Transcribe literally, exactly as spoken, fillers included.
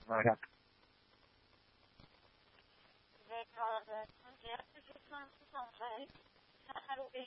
Voilà. D'accord. Donc, il y a plus de soixante-treize. Allô, et